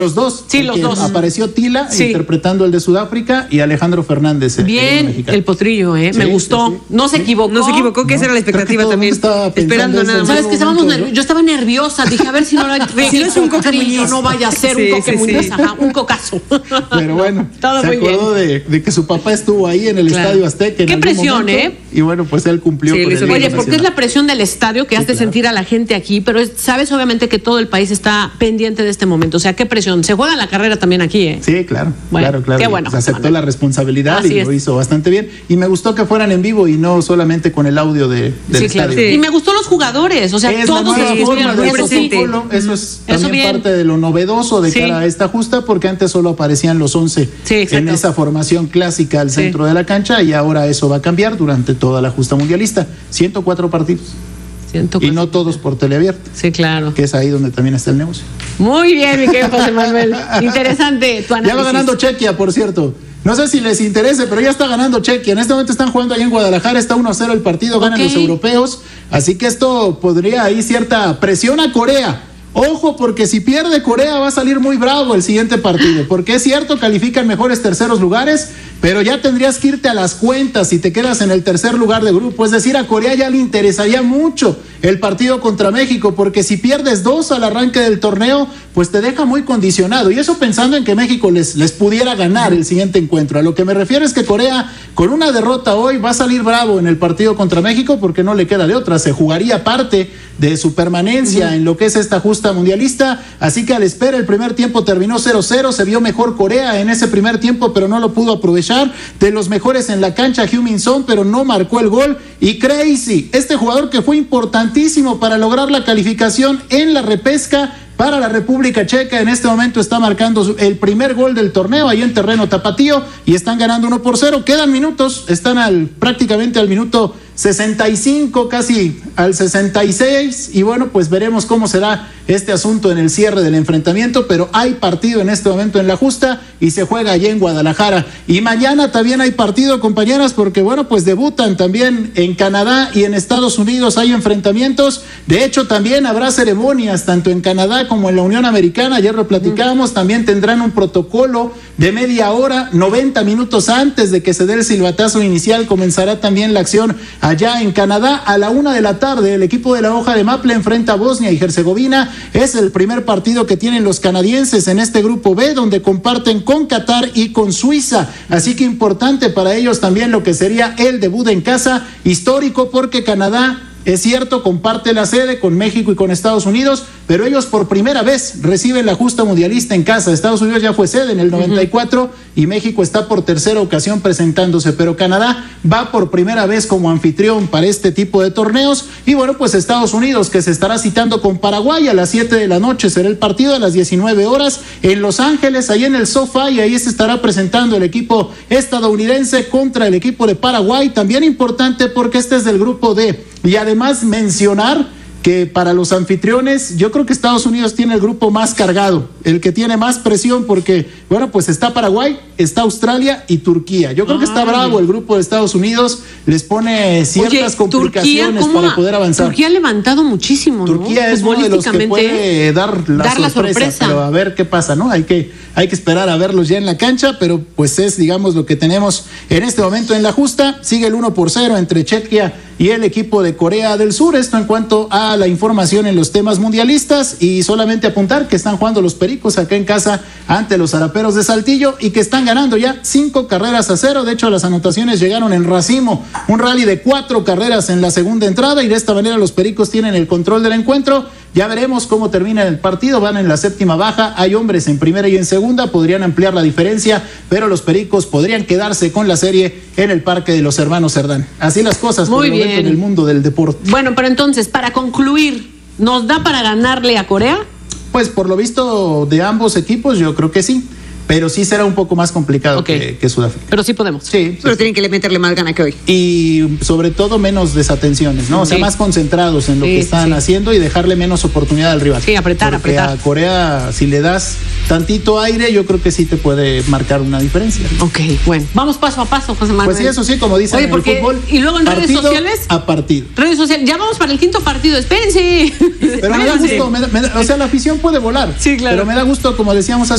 Los dos. Sí, los dos. Apareció Tila interpretando el de Sudáfrica y Alejandro Fernández. Bien, el potrillo, me gustó. Sí. No se equivocó. No se equivocó, que esa era la expectativa también. Esperando nada más. ¿Sabes que estábamos nerviosos? Yo estaba nerviosa. Dije, a ver si no es un Coque Muñiz. No vaya a ser un Coque Muñiz, un cocazo. Pero bueno, todo se acordó de que su papá estuvo ahí en el Estadio Azteca. Qué presión, momento, y bueno, pues él cumplió con el Oye, porque es la presión del estadio que hace sentir a la gente aquí, pero sabes obviamente que todo el país está pendiente de este momento. O sea, qué presión. Se juega la carrera también aquí, Sí, claro. Claro. Qué bueno. Se aceptó la responsabilidad y lo hizo bastante bien. Y me gustó que fueran en vivo y no solamente con el audio del estadio. Sí. Y me gustó los jugadores. O sea, todos Eso es también parte de lo novedoso de cara a esta justa, porque antes solo aparecían los 11 en esa formación clásica al centro de la cancha, y ahora eso va a cambiar durante toda la justa mundialista. 104 partidos. Y no todos por teleabierta. Sí, claro. Que es ahí donde también está el negocio. Muy bien, mi querido José Manuel. Interesante tu análisis. Ya va ganando Chequia, por cierto. No sé si les interese, pero ya está ganando Chequia. En este momento están jugando ahí en Guadalajara, está 1-0 el partido, ganan los europeos. Así que esto podría ahí cierta presión a Corea. Ojo, porque si pierde Corea va a salir muy bravo el siguiente partido, porque es cierto, califican mejores terceros lugares, pero ya tendrías que irte a las cuentas si te quedas en el tercer lugar de grupo. Es decir, a Corea ya le interesaría mucho el partido contra México, porque si pierdes 2 al arranque del torneo, pues te deja muy condicionado, y eso pensando en que México les pudiera ganar el siguiente encuentro. A lo que me refiero es que Corea, con una derrota hoy, va a salir bravo en el partido contra México, porque no le queda de otra, se jugaría parte de su permanencia en lo que es esta justa mundialista. Así que a la espera, el primer tiempo terminó 0-0, se vio mejor Corea en ese primer tiempo, pero no lo pudo aprovechar. De los mejores en la cancha, Heung-min Son, pero no marcó el gol. Y Crazy, este jugador que fue importantísimo para lograr la calificación en la repesca para la República Checa, en este momento está marcando el primer gol del torneo ahí en terreno tapatío, y están ganando 1-0. Quedan minutos, están prácticamente al minuto 65, casi al 66, y bueno, pues veremos cómo será este asunto en el cierre del enfrentamiento, pero hay partido en este momento en la justa y se juega allí en Guadalajara. Y mañana también hay partido, compañeras, porque bueno, pues debutan también en Canadá y en Estados Unidos, hay enfrentamientos. De hecho, también habrá ceremonias tanto en Canadá como en la Unión Americana, ayer lo platicábamos. También tendrán un protocolo de media hora, 90 minutos antes de que se dé el silbatazo inicial, comenzará también la acción allá en Canadá. A la 1:00 p.m, el equipo de la hoja de Maple enfrenta a Bosnia y Herzegovina. Es el primer partido que tienen los canadienses en este grupo B, donde comparten con Qatar y con Suiza. Así que importante para ellos también lo que sería el debut en casa, histórico, porque Canadá, es cierto, comparte la sede con México y con Estados Unidos, pero ellos por primera vez reciben la justa mundialista en casa. Estados Unidos ya fue sede en el 94 y México está por tercera ocasión presentándose, pero Canadá va por primera vez como anfitrión para este tipo de torneos. Y bueno, pues Estados Unidos, que se estará citando con Paraguay a las 7 de la noche, será el partido a las 19 horas en Los Ángeles, ahí en el SoFi, y ahí se estará presentando el equipo estadounidense contra el equipo de Paraguay. También importante porque este es del grupo D. Y además mencionar que para los anfitriones, yo creo que Estados Unidos tiene el grupo más cargado, el que tiene más presión, porque, bueno, pues está Paraguay, está Australia y Turquía. Yo creo que está bravo el grupo de Estados Unidos, les pone ciertas complicaciones para poder avanzar. Turquía ha levantado muchísimo, ¿no? Turquía es uno de los que puede dar la sorpresa, pero a ver qué pasa, ¿no? Hay que esperar a verlos ya en la cancha, pero pues es, digamos, lo que tenemos en este momento en la justa. Sigue el 1-0 entre Chequia y el equipo de Corea del Sur. Esto en cuanto a la información en los temas mundialistas, y solamente apuntar que están jugando los Pericos acá en casa ante los Araperos de Saltillo y que están ganando ya 5-0. De hecho, las anotaciones llegaron en racimo, un rally de 4 carreras en la segunda entrada, y de esta manera los Pericos tienen el control del encuentro. Ya veremos cómo termina el partido, van en la séptima baja, hay hombres en primera y en segunda, podrían ampliar la diferencia, pero los Pericos podrían quedarse con la serie en el Parque de los Hermanos Cerdán. Así las cosas por el momento en el mundo del deporte. Bueno, pero entonces, para concluir, ¿nos da para ganarle a Corea? Pues por lo visto de ambos equipos, yo creo que sí. Pero sí será un poco más complicado que Sudáfrica. Pero sí podemos. Sí. Pero tienen que meterle más gana que hoy. Y sobre todo menos desatenciones, ¿no? O sea, más concentrados en lo que están haciendo y dejarle menos oportunidad al rival. Sí, apretar. A Corea, si le das tantito aire, yo creo que sí te puede marcar una diferencia, ¿no? Ok, bueno. Vamos paso a paso, José Manuel. Pues sí, eso sí, como dicen en el fútbol. Y luego en redes sociales. A partido. Redes sociales. Ya vamos para el quinto partido, espérense. Pero me da gusto, o sea, la afición puede volar. Sí, claro. Pero me da gusto, como decíamos hace